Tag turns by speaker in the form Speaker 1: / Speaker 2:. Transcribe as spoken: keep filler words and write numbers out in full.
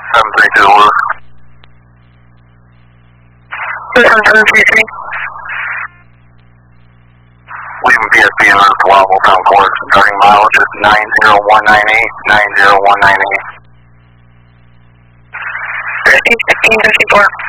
Speaker 1: seven three two Lewis.
Speaker 2: Listen, seven three three.
Speaker 1: Leaving P S P and Lewis Wobble Town Court. Starting mileage is nine zero one nine eight, nine zero one nine eight.
Speaker 2: fifteen fifteen fifty-four.